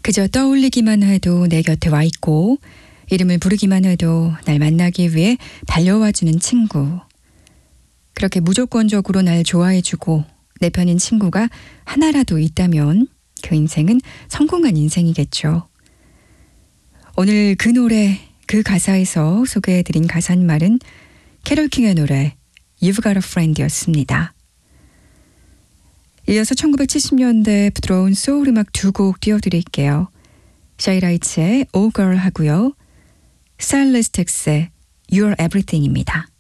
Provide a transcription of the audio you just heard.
그저 떠올리기만 해도 내 곁에 와 있고 이름을 부르기만 해도 날 만나기 위해 달려와주는 친구. 그렇게 무조건적으로 날 좋아해주고 내 편인 친구가 하나라도 있다면 그 인생은 성공한 인생이겠죠. 오늘 그 노래, 그 가사에서 소개해드린 가사말은 캐럴 킹의 노래 You've Got a Friend였습니다. 이어서 1970년대 부드러운 소울 음악 두 곡 띄워드릴게요. 샤이라이츠의 Oh Girl 하고요. 사일러스 텍스의 You're Everything입니다.